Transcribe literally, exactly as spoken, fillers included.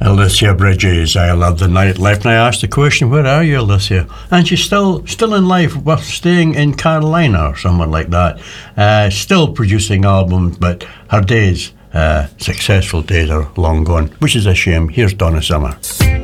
Alicia Bridges, I Love the Nightlife. And I asked the question, where are you, Alicia? And she's still still in life, well, staying in Carolina or somewhere like that. Uh, still producing albums, but her days, uh, successful days, are long gone, which is a shame. Here's Donna Summer.